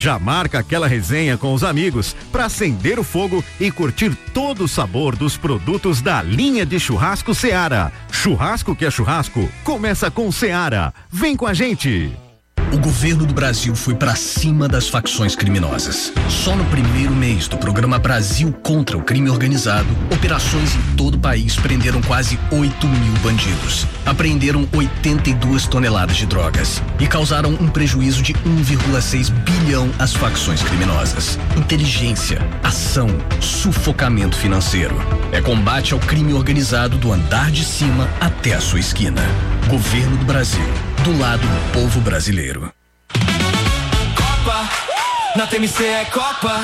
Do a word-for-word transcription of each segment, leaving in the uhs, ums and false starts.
Já marca aquela resenha com os amigos para acender o fogo e curtir todo o sabor dos produtos da linha de churrasco Seara. Churrasco que é churrasco, começa com Seara. Vem com a gente. O governo do Brasil foi pra cima das facções criminosas. Só no primeiro mês do programa Brasil contra o Crime Organizado, operações em todo o país prenderam quase oito mil bandidos. Apreenderam oitenta e duas toneladas de drogas e causaram um prejuízo de um vírgula seis bilhão às facções criminosas. Inteligência, ação, sufocamento financeiro. É combate ao crime organizado do andar de cima até a sua esquina. Governo do Brasil, do lado do povo brasileiro. Copa, na T M C é Copa.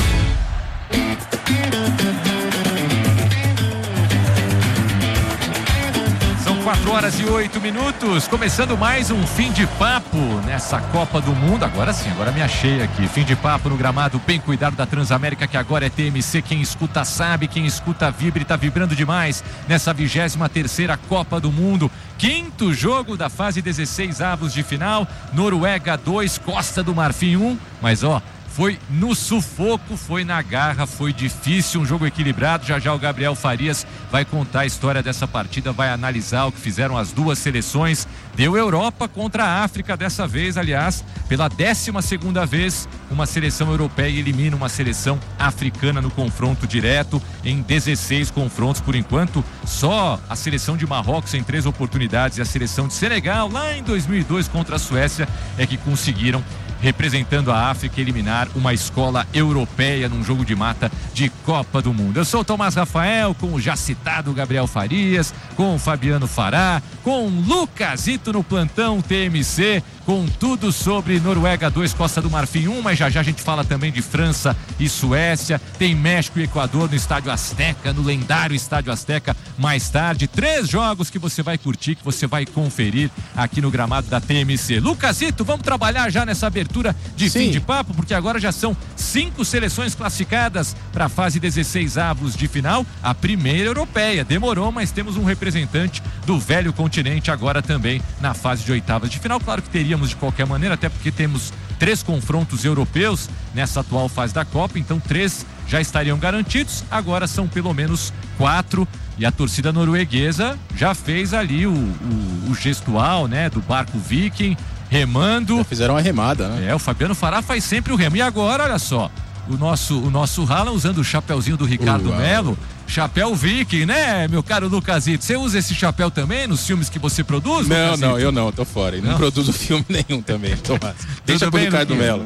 São quatro horas e oito minutos, começando mais um Fim de Papo nessa Copa do Mundo. Agora sim, agora me achei aqui. Fim de Papo no gramado Bem Cuidado da Transamérica, que agora é T M C. Quem escuta sabe, quem escuta vibra e tá vibrando demais nessa vigésima terceira Copa do Mundo. Quinto jogo da fase dezesseis avos de final. Noruega dois, Costa do Marfim um. Mas ó, foi no sufoco, foi na garra, foi difícil, um jogo equilibrado. Já já o Gabriel Farias vai contar a história dessa partida, vai analisar o que fizeram as duas seleções. Deu Europa contra a África dessa vez, aliás, pela décima segunda vez, uma seleção europeia elimina uma seleção africana no confronto direto, em dezesseis confrontos por enquanto. Só a seleção de Marrocos em três oportunidades e a seleção de Senegal lá em dois mil e dois contra a Suécia é que conseguiram, representando a África, eliminar uma escola europeia num jogo de mata de Copa do Mundo. Eu sou o Tomás Rafael, com o já citado Gabriel Farias, com o Fabiano Fará, com o Lucasito no plantão T M C, com tudo sobre Noruega dois, Costa do Marfim um, mas já já a gente fala também de França e Suécia, tem México e Equador no Estádio Azteca, no lendário Estádio Azteca, mais tarde. Três jogos que você vai curtir, que você vai conferir aqui no gramado da T M C. Lucasito, vamos trabalhar já nessa abertura de Sim. Fim de papo, porque agora já são cinco seleções classificadas para a fase dezesseis avos de final, a primeira europeia. Demorou, mas temos um representante do velho continente agora também na fase de oitavas de final. Claro que teríamos de qualquer maneira, até porque temos três confrontos europeus nessa atual fase da Copa, então três já estariam garantidos, agora são pelo menos quatro. E a torcida norueguesa já fez ali o, o, o gestual, né, do barco Viking, remando. Já fizeram uma remada, né? É, o Fabiano Fará faz sempre o remo. E agora, olha só, o nosso, o nosso Haaland usando o chapéuzinho do Ricardo Uau. Melo, chapéu Viking, né, meu caro Lucasito? Você usa esse chapéu também nos filmes que você produz, Não, Lucasito? não, eu não, tô fora. Eu não, não produzo filme nenhum também, Tomás. Deixa pro bem, Ricardo Melo.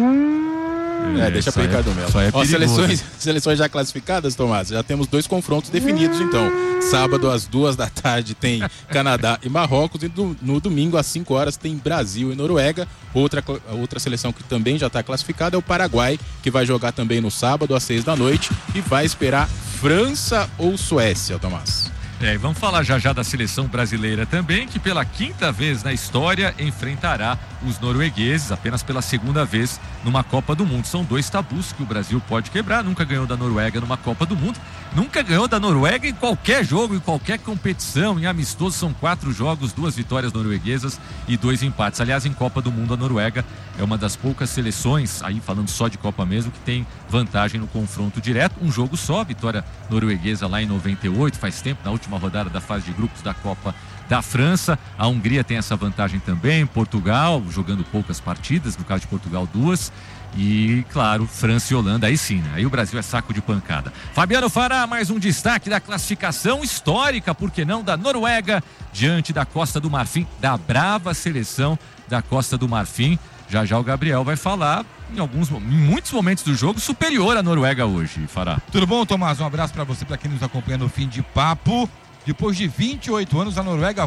É, deixa pro Ricardo é, Melo. É Ó, seleções, seleções já classificadas, Tomás. Já temos dois confrontos definidos, então. Sábado, às duas da tarde, tem Canadá e Marrocos. E do, no domingo, às cinco horas, tem Brasil e Noruega. Outra, outra seleção que também já está classificada é o Paraguai, que vai jogar também no sábado, às seis da noite. E vai esperar França ou Suécia, Tomás. É, e vamos falar já já da seleção brasileira também, que pela quinta vez na história enfrentará os noruegueses, apenas pela segunda vez numa Copa do Mundo. São dois tabus que o Brasil pode quebrar. Nunca ganhou da Noruega numa Copa do Mundo, nunca ganhou da Noruega em qualquer jogo, em qualquer competição. Em amistoso são quatro jogos, duas vitórias norueguesas e dois empates. Aliás, em Copa do Mundo a Noruega é uma das poucas seleções, aí falando só de Copa mesmo, que tem vantagem no confronto direto. Um jogo só, vitória norueguesa lá em noventa e oito, faz tempo, na última rodada da fase de grupos da Copa da França. A Hungria tem essa vantagem também, Portugal jogando poucas partidas, no caso de Portugal duas, e claro, França e Holanda, aí sim, né? Aí o Brasil é saco de pancada. Fabiano Fará, mais um destaque da classificação histórica, por que não, da Noruega diante da Costa do Marfim, da brava seleção da Costa do Marfim. Já já o Gabriel vai falar, em alguns, em muitos momentos do jogo, superior à Noruega hoje, Fará. Tudo bom, Tomás? Um abraço para você, para quem nos acompanha no Fim de Papo. Depois de vinte e oito anos, a Noruega